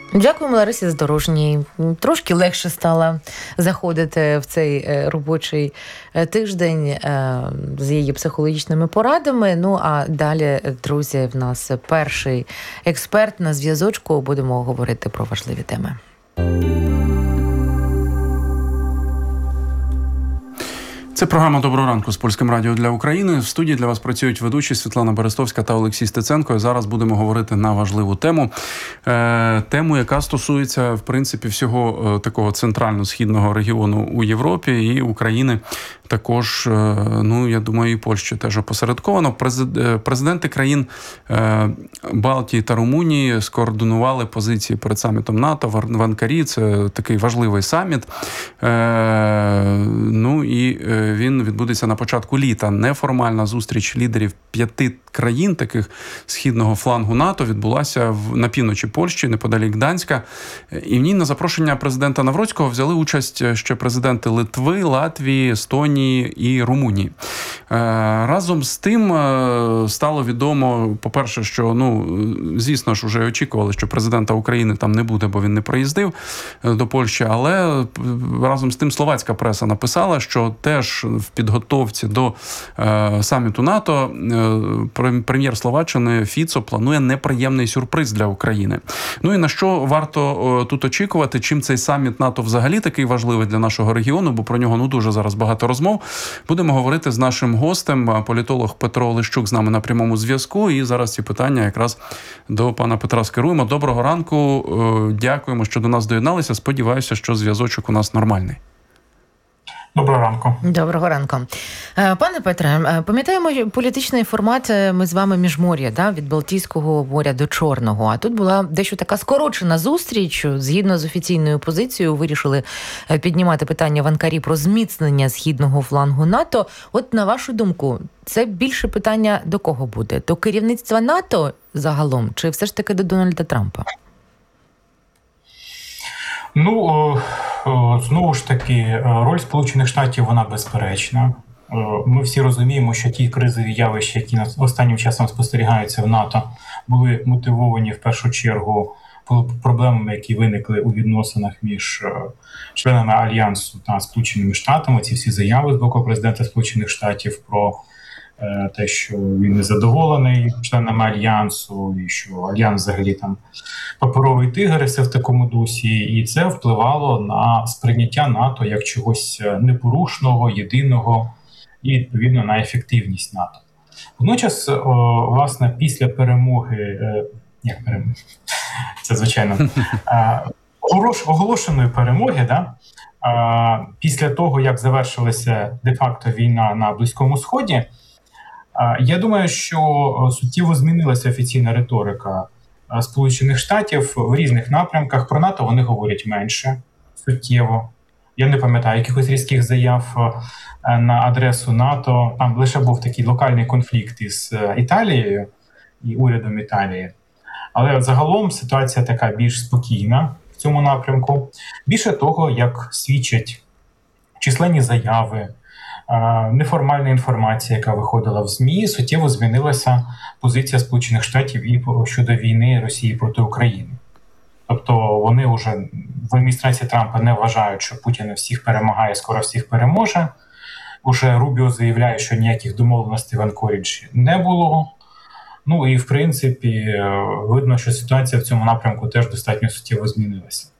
Дякуємо Ларисі Задорожній. Трошки легше стало заходити в цей робочий тиждень з її психологічними порадами. Ну, а далі, друзі, в нас перший експерт на зв'язочку. Будемо говорити про важливі теми. Це програма «Доброго ранку» з Польським радіо для України. В студії для вас працюють ведучі Світлана Берестовська та Олексій Стеценко. І зараз будемо говорити на важливу тему. Тему, яка стосується, в принципі, всього такого центрально-східного регіону у Європі і України. Також, ну, я думаю, і Польщі теж опосередковано. Президенти країн Балтії та Румунії скоординували позиції перед самітом НАТО в Анкарі. Це такий важливий саміт. Ну, і він відбудеться на початку літа. Неформальна зустріч лідерів 5 країн таких східного флангу НАТО відбулася на півночі Польщі, неподалік Гданська. І в ній на запрошення президента Навроцького взяли участь ще президенти Литви, Латвії, Естонії і Румунії. Разом з тим стало відомо, по-перше, що, ну, звісно ж, вже очікували, що президента України там не буде, бо він не проїздив до Польщі, але разом з тим словацька преса написала, що теж в підготовці до саміту НАТО прем'єр Словаччини Фіцо планує неприємний сюрприз для України. Ну і на що варто тут очікувати, чим цей саміт НАТО взагалі такий важливий для нашого регіону, бо про нього, ну, дуже зараз багато розмов. Будемо говорити з нашим гостем, політолог Петро Олещук з нами на прямому зв'язку. І зараз ці питання якраз до пана Петра скеруємо. Доброго ранку, дякуємо, що до нас доєдналися. Сподіваюся, що зв'язочок у нас нормальний. Доброго ранку. Доброго ранку. Пане Петре, пам'ятаємо політичний формат ми з вами міжмор'я, да, від Балтійського моря до Чорного. А тут була дещо така скорочена зустріч. Згідно з офіційною позицією, вирішили піднімати питання в Анкарі про зміцнення східного флангу НАТО. От на вашу думку, це більше питання до кого буде? До керівництва НАТО загалом? Чи все ж таки до Дональда Трампа? Ну, знову ж таки, роль Сполучених Штатів, вона безперечна. Ми всі розуміємо, що ті кризові явища, які останнім часом спостерігаються в НАТО, були мотивовані в першу чергу проблемами, які виникли у відносинах між членами Альянсу та Сполученими Штатами. Ці всі заяви з боку президента Сполучених Штатів про те, що він незадоволений членами Альянсу, і що Альянс взагалі там паперовий тигр, і все в такому дусі. І це впливало на сприйняття НАТО як чогось непорушного, єдиного і, відповідно, на ефективність НАТО. Водночас, власне, після перемоги, це, звичайно, оголошеної перемоги, да, після того, як завершилася де-факто війна на Близькому Сході, я думаю, що суттєво змінилася офіційна риторика Сполучених Штатів в різних напрямках. Про НАТО вони говорять менше, суттєво. Я не пам'ятаю якихось різких заяв на адресу НАТО. Там лише був такий локальний конфлікт із Італією і урядом Італії. Але загалом ситуація така більш спокійна в цьому напрямку. Більше того, як свідчать численні заяви, неформальна інформація, яка виходила в ЗМІ, суттєво змінилася позиція Сполучених Штатів і щодо війни Росії проти України. Тобто вони вже в адміністрації Трампа не вважають, що Путін всіх перемагає, скоро всіх переможе. Уже Рубіо заявляє, що ніяких домовленостей в Анкоріджі не було. Ну і в принципі видно, що ситуація в цьому напрямку теж достатньо суттєво змінилася.